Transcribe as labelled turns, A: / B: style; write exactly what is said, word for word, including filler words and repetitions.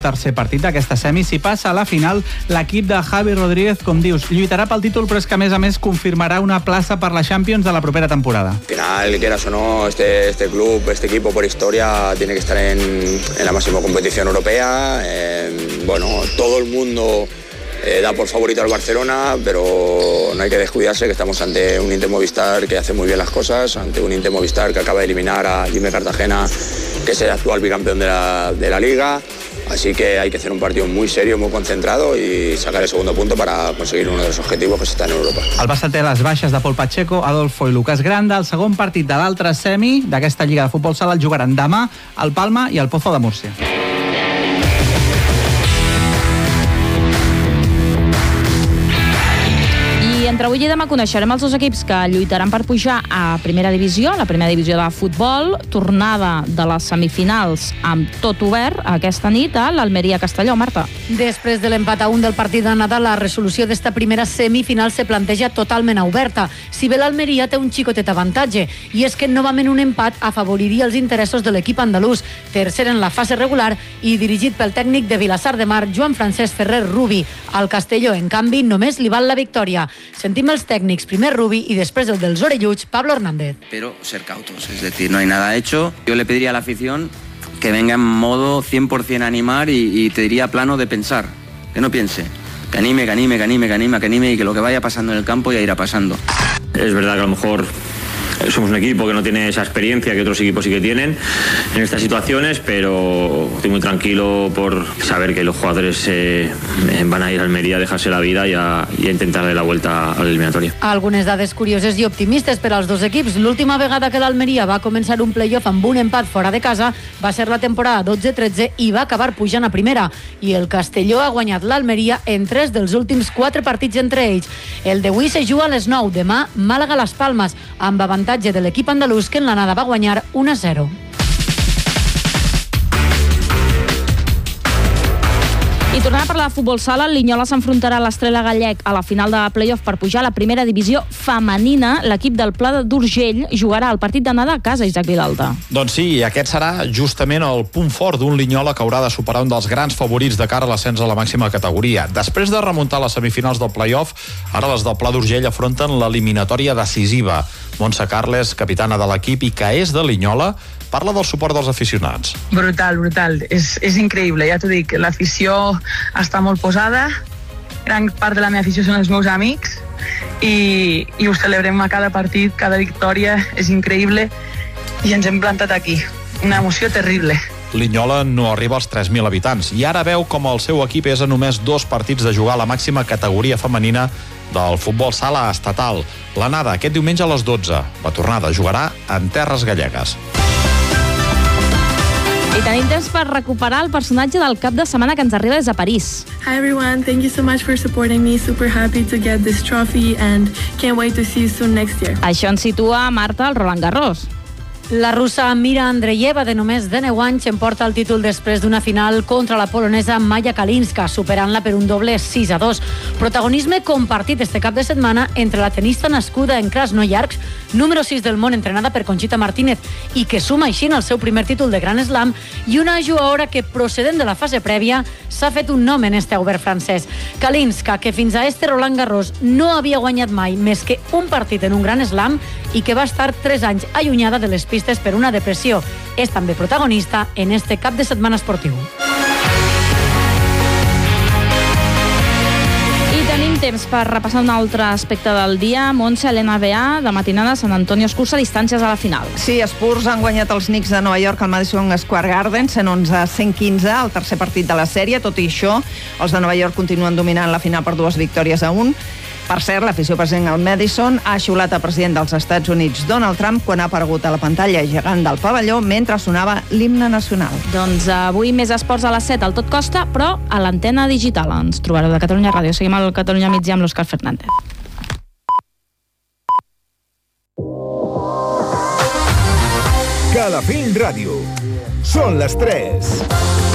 A: tercer partit d'aquesta semi. Si passa a la final, l'equip de Javi Rodríguez, com dius, lluitarà pel títol, però és que a més a més confirmarà una plaça per la Champions de la propera temporada.
B: Al final, quieras o no, este, este club, este equipo por historia tiene que estar en, en la máxima competición europea. Eh, bueno, todo el mundo eh, da por favorito al Barcelona, pero no hay que descuidarse que estamos ante un Inter Movistar que hace muy bien las cosas, ante un Inter Movistar que acaba de eliminar a Jimmy Cartagena, que es el actual bicampeón de la, de la Liga. Así que hay que hacer un partido muy serio, muy concentrado y sacar el segundo punto para conseguir uno de los objetivos que está en Europa.
A: El Barça té les baixes de Pol Pacheco, Adolfo i Lucas Granda. El segon partit de l'altre semi d'aquesta Lliga de Futbol Sala el jugaran demà el Palma i el Pozo de Múrcia.
C: Entre avui i demà coneixerem els dos equips que lluitaran per pujar a primera divisió, la primera divisió de futbol, tornada de les semifinals amb tot obert aquesta nit a l'Almeria-Castelló. Marta.
D: Després de l'empat a un del partit de Nadal, la resolució d'esta primera semifinal se planteja totalment oberta. Si bé l'Almeria té un xicotet avantatge, i és que novament un empat afavoriria els interessos de l'equip andalús, tercer en la fase regular i dirigit pel tècnic de Vilassar de Mar, Joan Francesc Ferrer Rubi. Al Castelló, en canvi, només li val la victòria. Sentim els tècnics, primer Rubi y después el dels orelluts, Pablo Hernández.
E: Pero ser cautos, es decir, no hay nada hecho. Yo le pediría a la afición que venga en modo cien por ciento a animar y, y te diría plano de pensar, que no piense, que anime, que anime, que anime, que anime, que anime y que lo que vaya pasando en el campo ya irá pasando.
F: Es verdad que a lo mejor somos un equipo que no tiene esa experiencia que otros equipos sí que tienen en estas situaciones, pero estoy muy tranquilo por saber que los jugadores eh, van a ir a Almería a dejarse la vida y a, y a intentar dar la vuelta a l'eliminatòria.
D: Algunes dades curioses i optimistes per als dos equips. L'última vegada que l'Almeria va començar un playoff amb un empat fora de casa va ser la temporada dotze tretze i va acabar pujant a primera. I el Castelló ha guanyat l'Almeria en tres dels últims quatre partits entre ells. El d'avui se juga a les nou, demà Màlaga-Las Palmes, amb avantatge de l'equip andalús que en l'anada va guanyar u a zero.
C: I tornant a parlar de futbol sala, el Linyola s'enfrontarà a l'Estrela Gallec a la final de playoff per pujar a la primera divisió femenina. L'equip del Pla d'Urgell jugarà el partit d'anada a casa, Isaac Vilalta.
G: Doncs sí, i aquest serà justament el punt fort d'un Linyola que haurà de superar un dels grans favorits de cara a l'ascens a la màxima categoria. Després de remuntar les semifinals del playoff, ara les del Pla d'Urgell afronten l'eliminatòria decisiva. Montse Carles, capitana de l'equip i que és de Linyola, parla del suport dels aficionats.
H: Brutal, brutal. És, és increïble, ja t'ho dic. L'afició està molt posada. Gran part de la meva afició són els meus amics i, i ho celebrem a cada partit, cada victòria. És increïble i ens hem plantat aquí. Una emoció terrible.
G: Linyola no arriba als tres mil habitants i ara veu com el seu equip és a només dos partits de jugar a la màxima categoria femenina del futbol sala estatal. L'anada aquest diumenge a les dotze. La tornada jugarà en terres gallegues.
C: I tenim temps per recuperar el personatge del cap de setmana que ens arriba des de París.
I: Hi everyone, thank you so much for supporting me. Super happy to get this trophy and can't wait to see you soon next year.
C: Això ens situa, Marta, al Roland Garros.
D: La russa Mira Andreeva, de només dinou anys, emporta el títol després d'una final contra la polonesa Maja Kalinska, superant-la per un doble sis a dos. Protagonisme compartit este cap de setmana entre la tenista nascuda en Krasnoyarsk, número sis del món, entrenada per Conchita Martínez, i que suma així el seu primer títol de Grand Slam, i una jugadora que, procedent de la fase prèvia, s'ha fet un nom en este obert francès. Kalinska, que fins a este Roland Garros no havia guanyat mai més que un partit en un Grand Slam i que va estar tres anys allunyada de les pistes per una depressió, és també protagonista en este cap de setmana esportiu.
C: I tenim temps per repassar un altre aspecte del dia. Montse, a l'N B A, de matinada, San Antonio escurça distàncies a la final.
J: Sí, Spurs han guanyat els Knicks de Nova York al Madison Square Garden, cent onze a cent quinze, el tercer partit de la sèrie. Tot i això, els de Nova York continuen dominant la final per dues victòries a un. Per cert, l'afició present al Madison ha xiulat al president dels Estats Units, Donald Trump, quan ha aparegut a la pantalla gegant del pavelló mentre sonava l'himne nacional.
C: Doncs avui més esports a les set al Tot Costa, però a l'antena digital. Ens trobareu de Catalunya Ràdio. Seguim al Catalunya Migdia amb l'Òscar Fernández.
K: Calafell Ràdio. Són les tres.